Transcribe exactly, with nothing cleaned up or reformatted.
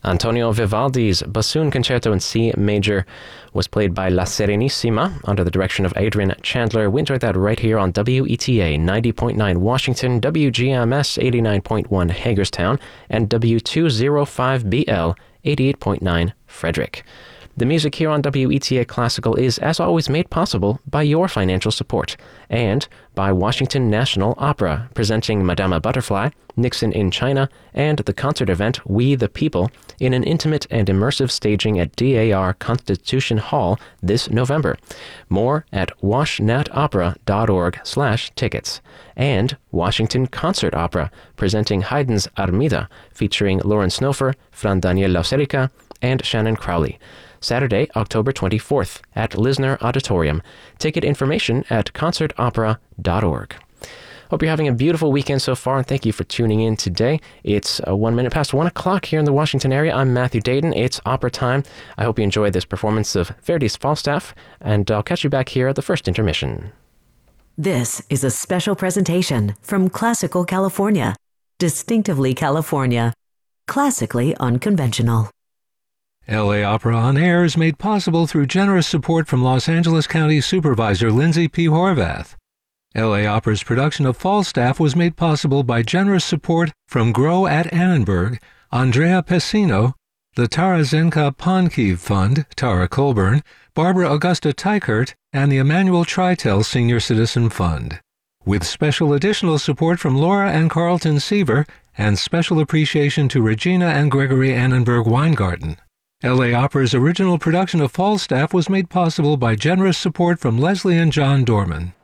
Antonio Vivaldi's Bassoon Concerto in C Major was played by La Serenissima under the direction of Adrian Chandler. We enjoyed that right here on W E T A ninety point nine Washington, W G M S eighty-nine point one Hagerstown, and W two oh five B L eighty-eight point nine Frederick. The music here on W E T A Classical is, as always, made possible by your financial support and by Washington National Opera, presenting Madama Butterfly, Nixon in China, and the concert event We the People in an intimate and immersive staging at D A R Constitution Hall this November. More at washnatopera.org slash tickets. And Washington Concert Opera, presenting Haydn's Armida, featuring Lauren Snofer, Fran Daniel Lauserica, and Shannon Crowley. Saturday, October twenty-fourth at Lisner Auditorium. Ticket information at concert opera dot org. Hope you're having a beautiful weekend so far, and thank you for tuning in today. It's uh, one minute past one o'clock here in the Washington area. I'm Matthew Dayton. It's opera time. I hope you enjoyed this performance of Verdi's Falstaff, and I'll catch you back here at the first intermission. This is a special presentation from Classical California. Distinctively California. Classically unconventional. L A Opera on Air is made possible through generous support from Los Angeles County Supervisor Lindsay P. Horvath. L A Opera's production of Falstaff was made possible by generous support from Grow at Annenberg, Andrea Pessino, the Tara Zenka Ponkiv Fund, Tara Colburn, Barbara Augusta Teichert, and the Emmanuel Tritel Senior Citizen Fund. With special additional support from Laura and Carlton Seaver, and special appreciation to Regina and Gregory Annenberg Weingarten. L A Opera's original production of Falstaff was made possible by generous support from Leslie and John Dorman.